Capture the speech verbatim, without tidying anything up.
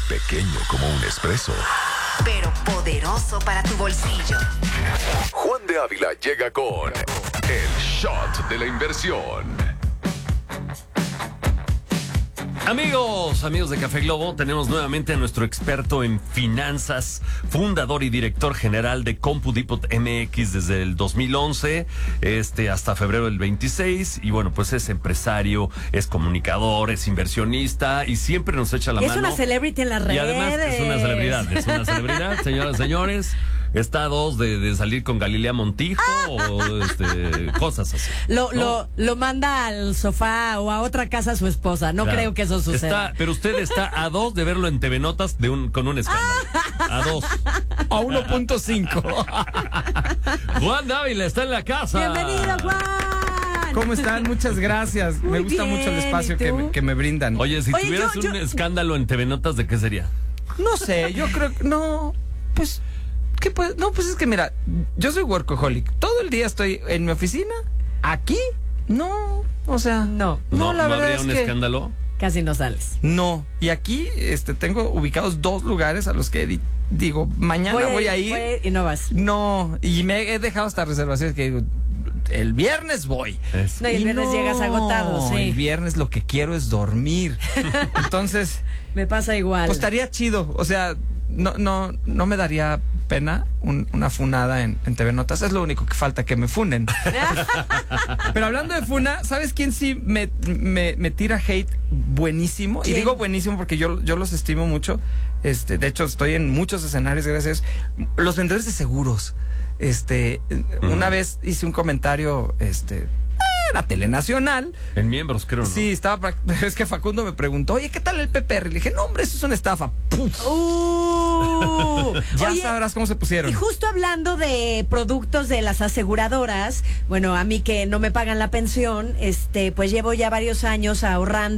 pequeño como un espresso, pero poderoso para tu bolsillo. Juan de Ávila llega con el shot de la inversión. Amigos, amigos de Café Globo, tenemos nuevamente a nuestro experto en finanzas, fundador y director general de CompuDepot M X desde el dos mil once este, hasta febrero del veintiséis. Y bueno, pues es empresario, es comunicador, es inversionista y siempre nos echa la es mano. Es una celebrity en las redes. Y además es una celebridad, es una celebridad, señoras y señores. Está a dos de, de salir con Galilea Montijo o este, cosas así. Lo, ¿no? lo, lo manda al sofá o a otra casa a su esposa. No Claro. creo que eso suceda. Está, pero usted está a dos de verlo en T V Notas de un, con un escándalo. A dos. A uno punto cinco. Juan Dávila está en la casa. ¡Bienvenido, Juan! ¿Cómo están? Muchas gracias. Muy me gusta bien, mucho el espacio ¿y que tú? me, que me brindan. Oye, si Oye, tuvieras yo- un yo- escándalo en T V Notas, ¿de qué sería? No sé, yo creo que no, pues, ¿qué puede? No, pues es que mira, yo soy workaholic. Todo el día estoy en mi oficina. Aquí, no, o sea, No. no, la verdad habría es un que escándalo. Casi no sales. no. Y aquí, este, tengo ubicados dos lugares a los que di- digo mañana voy, a ir. voy a ir y no vas. No, y me he dejado hasta reservaciones que digo, el viernes voy. Es- No, y el viernes llegas agotado, sí. El viernes lo que quiero es dormir. Entonces, Me pasa igual. pues estaría chido. O sea, no, no, no me daría pena un- una funada en, en T V Notas. Es lo único que falta, que me funen. Pero hablando de funa, ¿sabes quién sí me, me, me tira hate buenísimo? ¿Quién? Y digo buenísimo porque yo, yo los estimo mucho. Este, de hecho, estoy en muchos escenarios, gracias. Los vendedores de seguros. Este, una vez hice un comentario, este, era Telenacional. En miembros, creo, ¿no? Sí, estaba. pra- Es que Facundo me preguntó, oye, ¿qué tal el P P R? Le dije, no, hombre, eso es una estafa. ¡Puf! Uh, Ya oye, sabrás cómo se pusieron. y justo hablando de productos de las aseguradoras, bueno, a mí que no me pagan la pensión, este, pues llevo ya varios años ahorrando